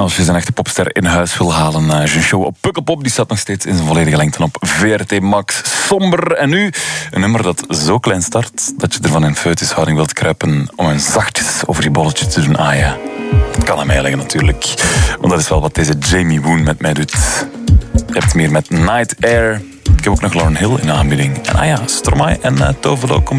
als je zijn echte popster in huis wil halen. Zijn show op Pukkelpop, die staat nog steeds in zijn volledige lengte op VRT Max. Somber. En nu een nummer dat zo klein start dat je ervan in foetushouding wilt kruipen om een zachtjes over je bolletje te doen aaien. Dat kan aan mij liggen natuurlijk. Want dat is wel wat deze Jamie Woon met mij doet. Je hebt meer met Night Air. Ik heb ook nog Lauryn Hill in de aanbieding. En Stromae en Tovelo komen